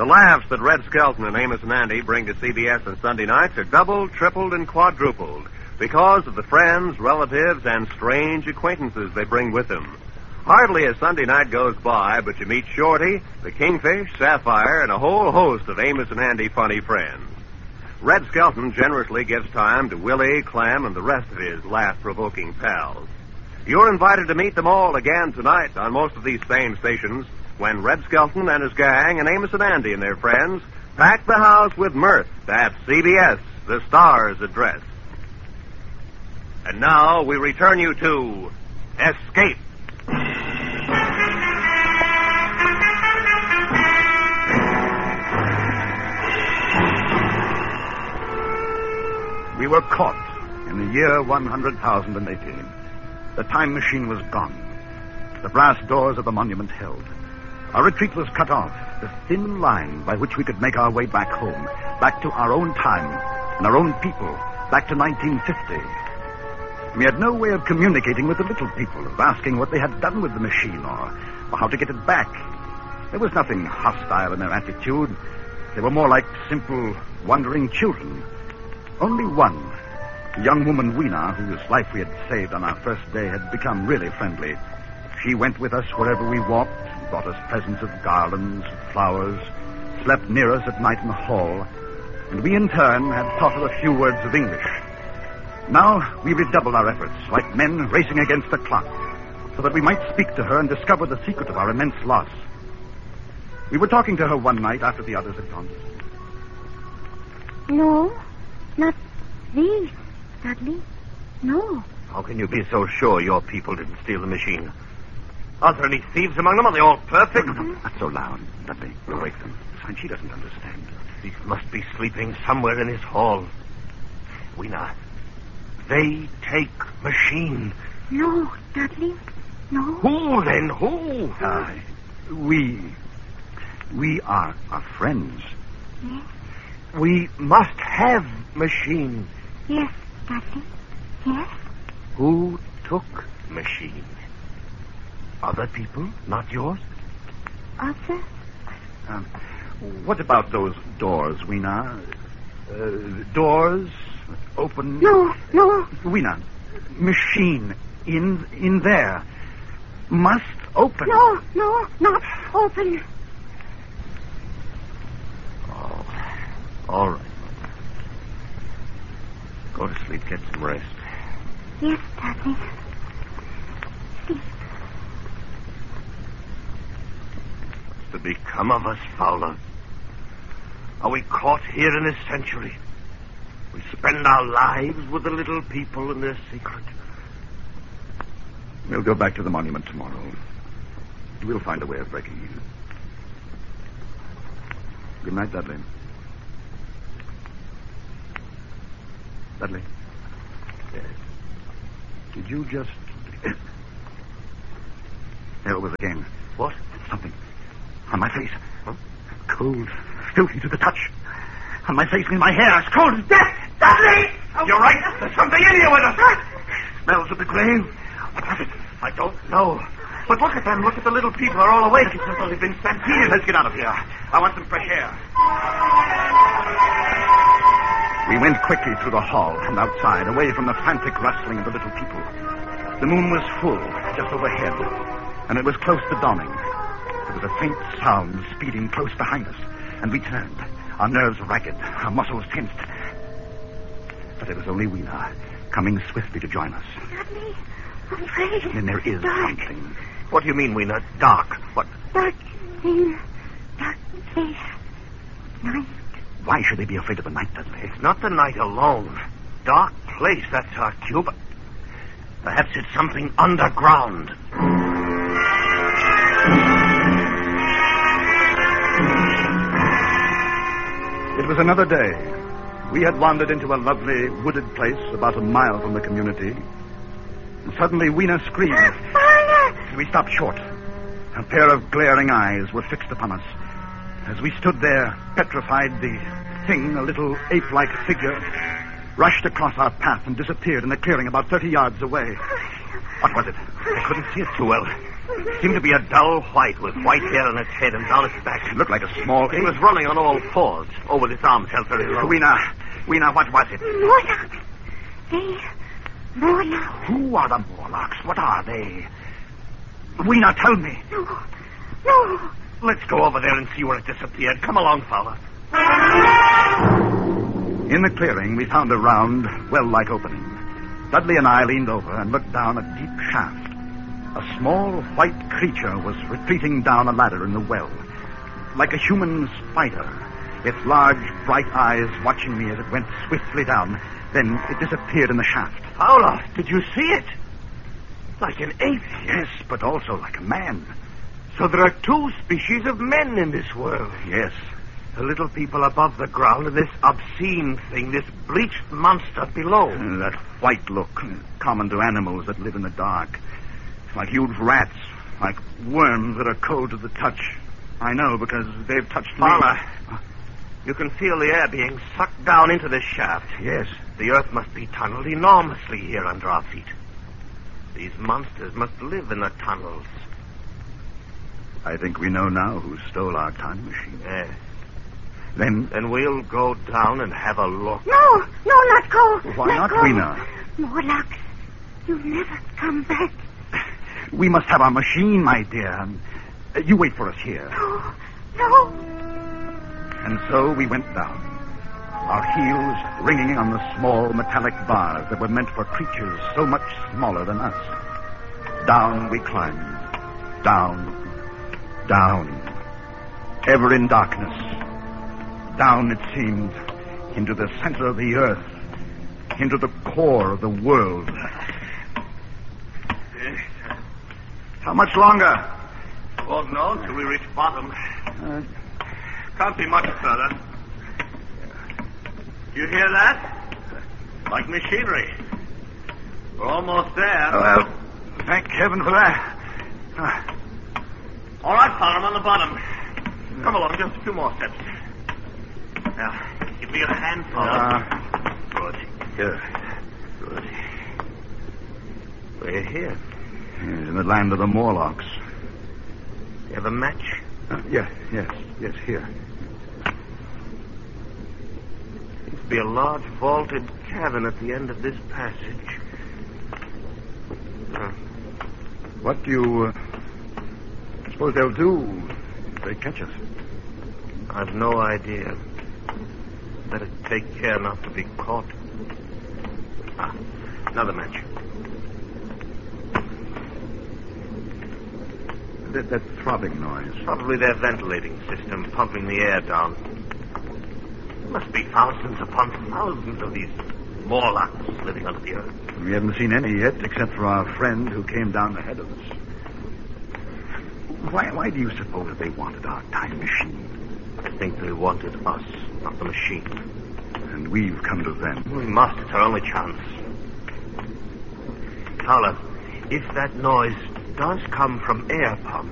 The laughs that Red Skelton and Amos and Andy bring to CBS on Sunday nights are doubled, tripled, and quadrupled because of the friends, relatives, and strange acquaintances they bring with them. Hardly a Sunday night goes by but you meet Shorty, the Kingfish, Sapphire, and a whole host of Amos and Andy funny friends. Red Skelton generously gives time to Willie, Clem, and the rest of his laugh-provoking pals. You're invited to meet them all again tonight on most of these same stations when Red Skelton and his gang and Amos and Andy and their friends pack the house with mirth at CBS, the Star's address. And now we return you to Escape. We were caught in the year 100,018. The time machine was gone. The brass doors of the monument held. Our retreat was cut off. The thin line by which we could make our way back home, back to our own time and our own people, back to 1950. We had no way of communicating with the little people, of asking what they had done with the machine or how to get it back. There was nothing hostile in their attitude. They were more like simple, wandering children. Only one, a young woman, Weena, whose life we had saved on our first day, had become really friendly. She went with us wherever we walked, brought us presents of garlands, flowers, slept near us at night in the hall, and we in turn had taught her a few words of English. Now we redoubled our efforts, like men racing against the clock, so that we might speak to her and discover the secret of our immense loss. We were talking to her one night after the others had gone to sleep. No, not these, Dudley. No. How can you be so sure your people didn't steal the machine? Are there any thieves among them? Are they all perfect? Not so loud, Dudley. You'll wake them. Besides, she doesn't understand. He must be sleeping somewhere in his hall. Weena, they take machine. No, Dudley. No. Who then? Who? We are friends. Yes. We must have machine. Yes, Dudley. Yes. Who took machine? Other people, not yours? Other? What about those doors, Weena? Doors open... No. Weena, machine in there. Must open. No, not open. Oh, all right. Go to sleep, get some rest. Yes, Dudley. Sleep. What's to become of us, Fowler? Are we caught here in this century? We spend our lives with the little people and their secret. We'll go back to the monument tomorrow. We'll find a way of breaking in. Good night, Dudley. Dudley? Yes. Did you just... There it was again. What? Something. On my face. Huh? Cold. Filthy to the touch. On my face and in my hair. It's cold as death. Dudley! You're right. There's something in here with us. Smells of the grave. What was it? I don't know. But look at them. Look at the little people. They're all awake. It's as though they've been stampeded. Let's get out of here. I want some fresh air. We went quickly through the hall and outside, away from the frantic rustling of the little people. The moon was full, just overhead, and it was close to dawning. There was a faint sound speeding close behind us, and we turned, our nerves ragged, our muscles tensed. But it was only Weena, coming swiftly to join us. Dudley, I'm afraid. And then there is Dark. something. What do you mean, Weena? Dark? What? Dark thing. Dark place. Night. Why should they be afraid of the night, Dudley? It's not the night alone. Dark place, that's our cue, but perhaps it's something underground. It was another day. We had wandered into a lovely wooded place about a mile from the community. And suddenly Weena screamed. Father! And we stopped short. A pair of glaring eyes were fixed upon us. As we stood there, petrified, the thing, a little ape-like figure, rushed across our path and disappeared in a clearing about 30 yards away. What was it? I couldn't see it too well. Seemed to be a dull white with white hair on its head and down its back. It looked like a small It ape. was running on all fours, over its arms held very low. Weena, what was it? Morlocks. Morlocks. Who are the Morlocks? What are they? Weena, tell me. No. Let's go over there and see where it disappeared. Come along, Fowler. In the clearing, we found a round, well-like opening. Dudley and I leaned over and looked down a deep shaft. A small white creature was retreating down a ladder in the well, like a human spider, its large, bright eyes watching me as it went swiftly down. Then it disappeared in the shaft. Fowler, did you see it? Like an ape. Yes, but also like a man. So there are two species of men in this world. Yes. The little people above the ground and this obscene thing, this bleached monster below. That white look, common to animals that live in the dark. Like huge rats, like worms that are cold to the touch. I know, because they've touched me. Fowler, you can feel the air being sucked down into this shaft. Yes. The earth must be tunneled enormously here under our feet. These monsters must live in the tunnels. I think we know now who stole our time machine. Yes. Then we'll go down and have a look. No, not go. Why Let not, go. Weena? Morlocks, you'll never come back. We must have our machine, my dear. You wait for us here. No. And so we went down, our heels ringing on the small metallic bars that were meant for creatures so much smaller than us. Down we climbed. Down. Ever in darkness. Down, it seemed, into the center of the earth, into the core of the world. How much longer? Won't know until we reach bottom. Can't be much further. You hear that? Like machinery. We're almost there. Well, thank heaven for that. All right, Fowler, I'm on the bottom. Come along, just a few more steps. Now, give me a hand, Fowler. Good. We're here. In the land of the Morlocks. You have a match? Yes, here. Seems to be a large vaulted cavern at the end of this passage. What do you suppose they'll do if they catch us? I've no idea. Better take care not to be caught. Another match. That throbbing noise. Probably their ventilating system pumping the air down. There must be thousands upon thousands of these Morlocks living under the earth. We haven't seen any yet, except for our friend who came down ahead of us. Why do you suppose they wanted our time machine? I think they wanted us, not the machine. And we've come to them. We must. It's our only chance. Fowler, if that noise does come from air pumps,